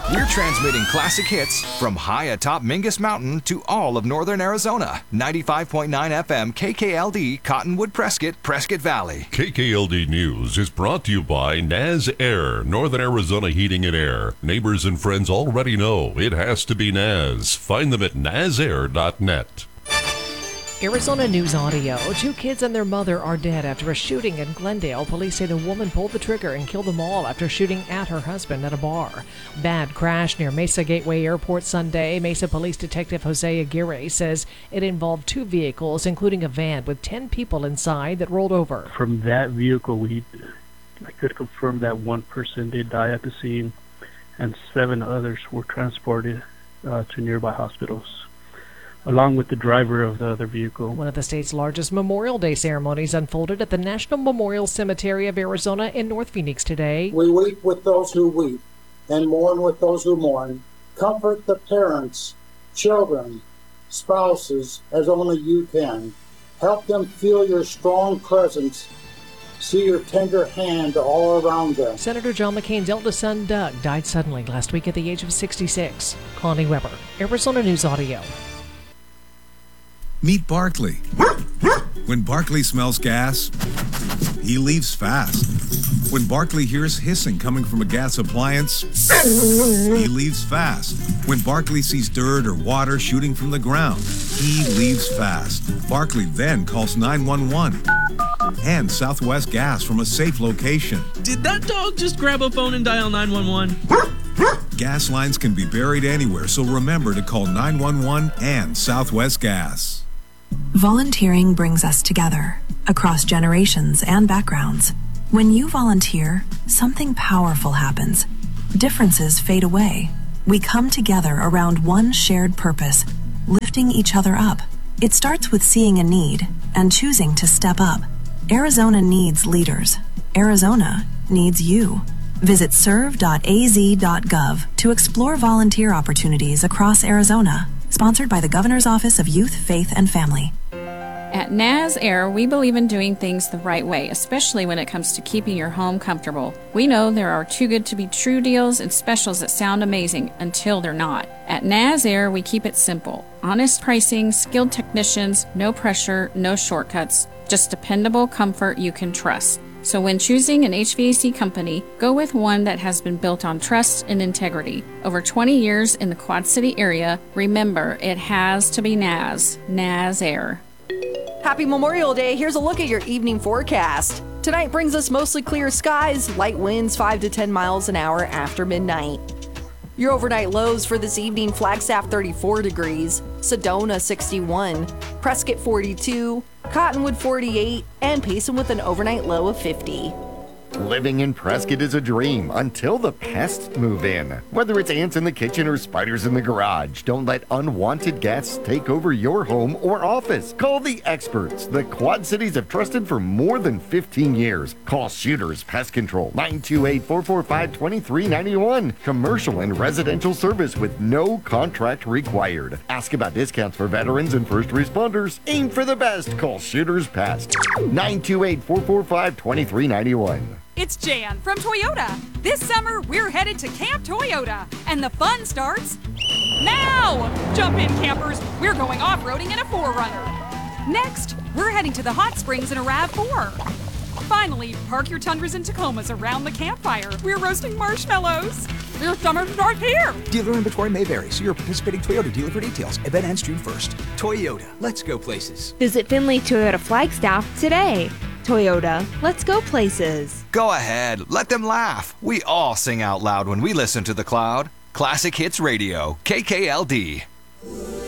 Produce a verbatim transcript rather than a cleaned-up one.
We're transmitting classic hits from high atop Mingus Mountain to all of northern Arizona. ninety-five point nine F M K K L D, Cottonwood, Prescott, Prescott Valley. K K L D News is brought to you by Naz Air, Northern Arizona Heating and Air. Neighbors and friends already know it has to be Naz. Find them at naz air dot net. Arizona News Audio. Two kids and their mother are dead after a shooting in Glendale. Police say the woman pulled the trigger and killed them all after shooting at her husband at a bar. Bad crash near Mesa Gateway Airport Sunday. Mesa Police Detective Jose Aguirre says it involved two vehicles, including a van with ten people inside that rolled over. From that vehicle, we I could confirm that one person did die at the scene, and seven others were transported uh, to nearby hospitals, along with the driver of the other vehicle. One of the state's largest Memorial Day ceremonies unfolded at the National Memorial Cemetery of Arizona in North Phoenix today. We weep with those who weep and mourn with those who mourn. Comfort the parents, children, spouses as only you can. Help them feel your strong presence. See your tender hand all around them. Senator John McCain's eldest son, Doug, died suddenly last week at the age of sixty-six. Connie Weber, Arizona News Audio. Meet Barkley. When Barkley smells gas, he leaves fast. When Barkley hears hissing coming from a gas appliance, he leaves fast. When Barkley sees dirt or water shooting from the ground, he leaves fast. Barkley then calls nine one one and Southwest Gas from a safe location. Did that dog just grab a phone and dial nine one one? Gas lines can be buried anywhere, so remember to call nine one one and Southwest Gas. Volunteering brings us together, across generations and backgrounds. When you volunteer, something powerful happens. Differences fade away. We come together around one shared purpose, lifting each other up. It starts with seeing a need and choosing to step up. Arizona needs leaders. Arizona needs you. Visit serve dot a z dot gov to explore volunteer opportunities across Arizona. Sponsored by the Governor's Office of Youth, Faith, and Family. At Naz Air, we believe in doing things the right way, especially when it comes to keeping your home comfortable. We know there are too good to be true deals and specials that sound amazing until they're not. At Naz Air, we keep it simple. Honest pricing, skilled technicians, no pressure, no shortcuts, just dependable comfort you can trust. So when choosing an H V A C company, go with one that has been built on trust and integrity. Over twenty years in the Quad City area, remember, it has to be Naz. Naz Air. Happy Memorial Day. Here's a look at your evening forecast. Tonight brings us mostly clear skies, light winds five to ten miles an hour after midnight. Your overnight lows for this evening: Flagstaff thirty-four degrees, Sedona sixty-one, Prescott forty-two, Cottonwood forty-eight, and Payson with an overnight low of fifty. Living in Prescott is a dream until the pests move in. Whether it's ants in the kitchen or spiders in the garage, don't let unwanted guests take over your home or office. Call the experts the Quad Cities have trusted for more than fifteen years. Call Shooters Pest Control, nine two eight, four four five, two three nine one. Commercial and residential service with no contract required. Ask about discounts for veterans and first responders. Aim for the best. Call Shooters Pest, nine two eight, four four five, two three nine one. It's Jan from Toyota. This summer, we're headed to Camp Toyota, and the fun starts now! Jump in, campers. We're going off-roading in a four runner. Next, we're heading to the hot springs in a RAV four. Finally, park your Tundras and Tacomas around the campfire. We're roasting marshmallows. Your summer starts here. Dealer inventory may vary. See your participating Toyota dealer for details. Event ends June first. Toyota, let's go places. Visit Finley Toyota Flagstaff today. Toyota, let's go places. Go ahead, let them laugh. We all sing out loud when we listen to The Cloud. Classic Hits Radio, K K L D.